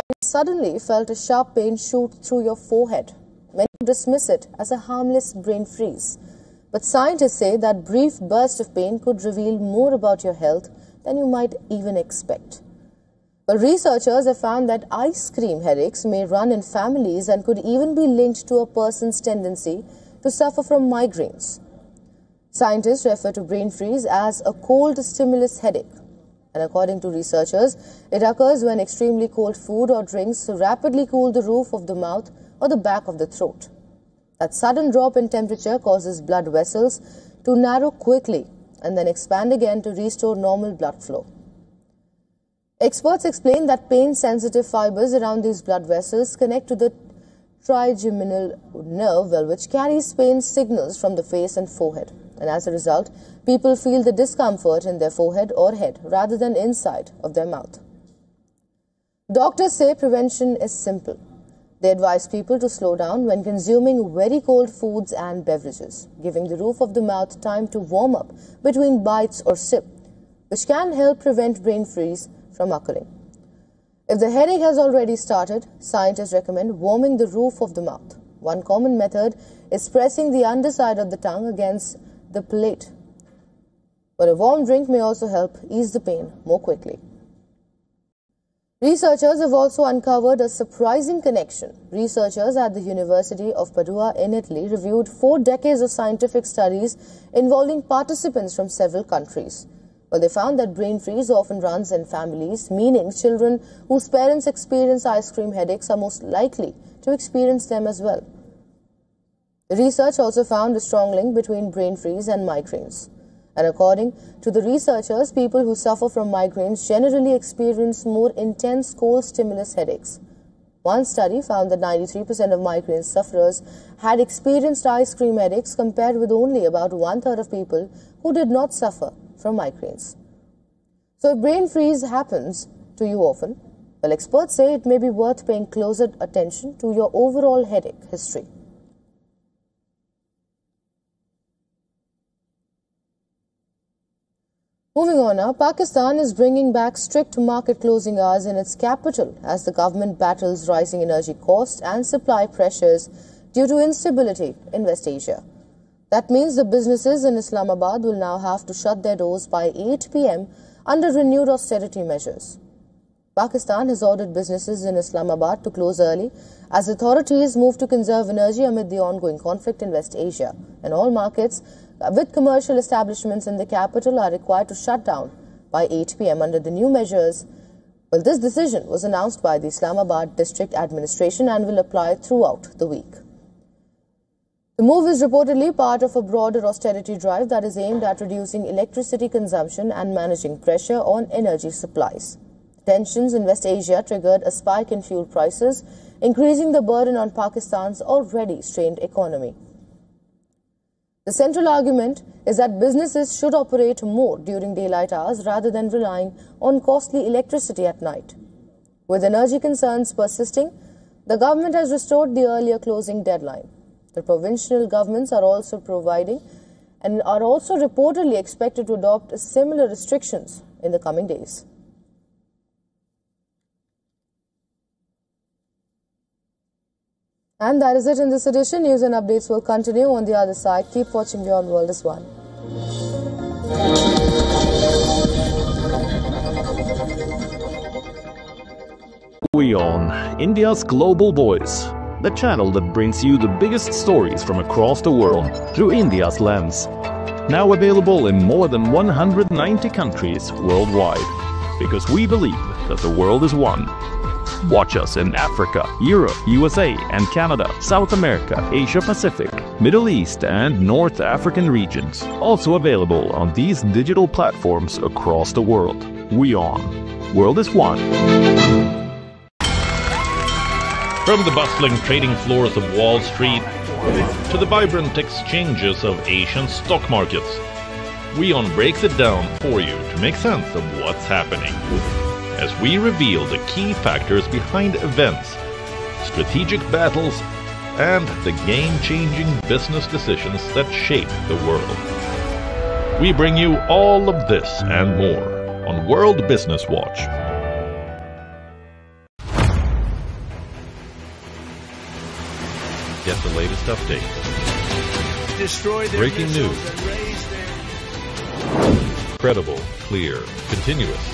suddenly felt a sharp pain shoot through your forehead. Many dismiss it as a harmless brain freeze. But scientists say that brief burst of pain could reveal more about your health than you might even expect. But researchers have found that ice cream headaches may run in families and could even be linked to a person's tendency to suffer from migraines. Scientists refer to brain freeze as a cold stimulus headache. And according to researchers, it occurs when extremely cold food or drinks rapidly cool the roof of the mouth or the back of the throat. That sudden drop in temperature causes blood vessels to narrow quickly and then expand again to restore normal blood flow. Experts explain that pain-sensitive fibers around these blood vessels connect to the trigeminal nerve, which carries pain signals from the face and forehead. And as a result, people feel the discomfort in their forehead or head rather than inside of their mouth. Doctors say prevention is simple. They advise people to slow down when consuming very cold foods and beverages, giving the roof of the mouth time to warm up between bites or sip, which can help prevent brain freeze from occurring. If the headache has already started, scientists recommend warming the roof of the mouth. One common method is pressing the underside of the tongue against the palate. But a warm drink may also help ease the pain more quickly. Researchers have also uncovered a surprising connection. Researchers at the University of Padua in Italy reviewed 4 decades of scientific studies involving participants from several countries. Well, they found that brain freeze often runs in families, meaning children whose parents experience ice cream headaches are most likely to experience them as well. The research also found a strong link between brain freeze and migraines. And according to the researchers, people who suffer from migraines generally experience more intense cold stimulus headaches. One study found that 93% of migraine sufferers had experienced ice cream headaches, compared with only about 1/3 of people who did not suffer from migraines. So if brain freeze happens to you often, well, experts say it may be worth paying closer attention to your overall headache history. Moving on now, Pakistan is bringing back strict market closing hours in its capital as the government battles rising energy costs and supply pressures due to instability in West Asia. That means the businesses in Islamabad will now have to shut their doors by 8 p.m. under renewed austerity measures. Pakistan has ordered businesses in Islamabad to close early as authorities move to conserve energy amid the ongoing conflict in West Asia, and all markets with commercial establishments in the capital are required to shut down by 8 p.m. under the new measures. Well, this decision was announced by the Islamabad District Administration and will apply throughout the week. The move is reportedly part of a broader austerity drive that is aimed at reducing electricity consumption and managing pressure on energy supplies. Tensions in West Asia triggered a spike in fuel prices, increasing the burden on Pakistan's already strained economy. The central argument is that businesses should operate more during daylight hours rather than relying on costly electricity at night. With energy concerns persisting, the government has restored the earlier closing deadline. The provincial governments are also providing and are also reportedly expected to adopt similar restrictions in the coming days. And that is it in this edition. News and updates will continue on the other side. Keep watching Beyond World is One. WION, India's global voice. The channel that brings you the biggest stories from across the world through India's lens. Now available in more than 190 countries worldwide. Because we believe that the world is one. Watch us in Africa, Europe, USA and Canada, South America, Asia Pacific, Middle East and North African regions. Also available on these digital platforms across the world. WION. World is one. From the bustling trading floors of Wall Street to the vibrant exchanges of Asian stock markets, WION breaks it down for you to make sense of what's happening. As we reveal the key factors behind events, strategic battles, and the game-changing business decisions that shape the world. We bring you all of this and more on World Business Watch. Get the latest updates. Breaking news. Credible, clear, continuous.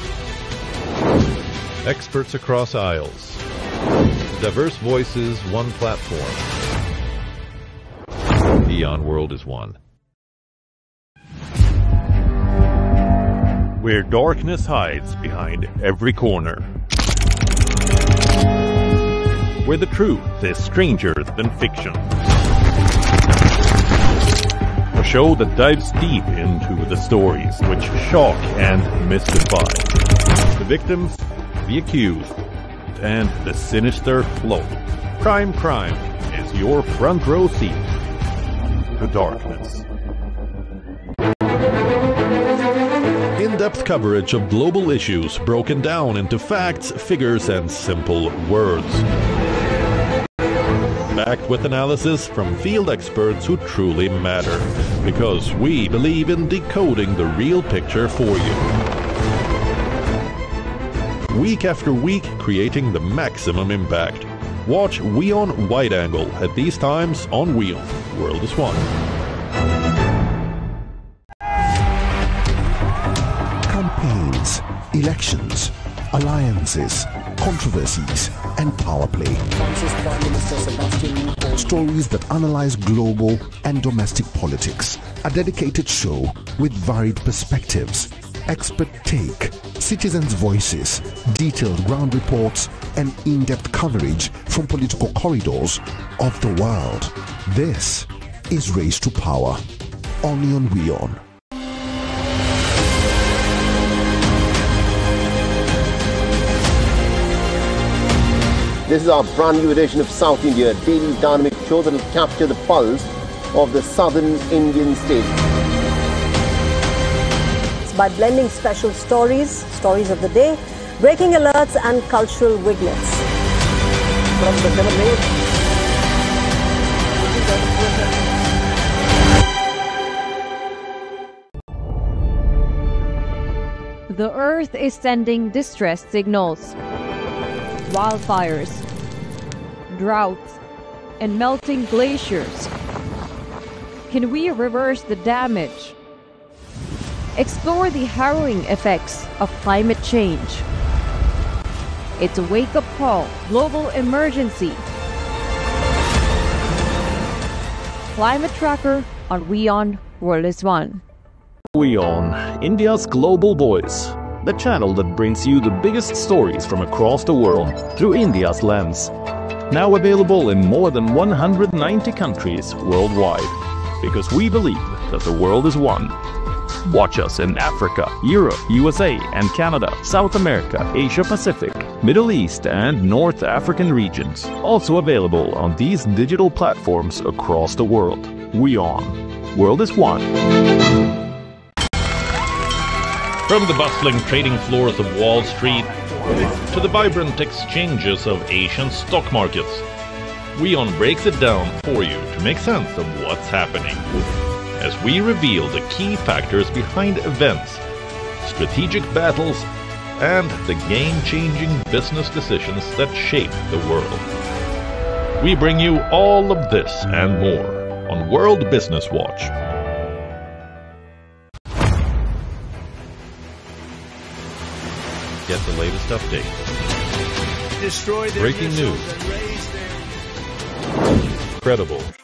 Experts across aisles. Diverse voices, one platform. Eon World is one. Where darkness hides behind every corner. Where the truth is stranger than fiction. A show that dives deep into the stories which shock and mystify. The victims, the accused, and the sinister flow. Crime is your front row seat to darkness. In-depth coverage of global issues broken down into facts, figures, and simple words. Backed with analysis from field experts who truly matter, because we believe in decoding the real picture for you. Week after week, creating the maximum impact. Watch WION Wide Angle at these times on WION. World is one. Campaigns, elections, alliances, controversies, and power play. Stories that analyze global and domestic politics. A dedicated show with varied perspectives, expert take, citizens' voices, detailed ground reports, and in-depth coverage from political corridors of the world. This is Race to Power, only on WION. This is our brand new edition of South India, a daily dynamic show that will capture the pulse of the southern Indian state. It's by blending special stories of the day, breaking alerts and cultural vignettes. From the The Earth is sending distress signals. Wildfires, droughts, and melting glaciers. Can we reverse the damage? Explore the harrowing effects of climate change. It's a wake-up call, global emergency. Climate Tracker on WION World is One. WION, India's global voice. The channel that brings you the biggest stories from across the world through India's lens. Now available in more than 190 countries worldwide. Because we believe that the world is one. Watch us in Africa, Europe, USA and Canada, South America, Asia Pacific, Middle East and North African regions. Also available on these digital platforms across the world. WION. World is one. From the bustling trading floors of Wall Street to the vibrant exchanges of Asian stock markets, WION breaks it down for you to make sense of what's happening. As we reveal the key factors behind events, strategic battles, and the game-changing business decisions that shape the world. We bring you all of this and more on World Business Watch. Get the latest updates. Breaking news. Credible,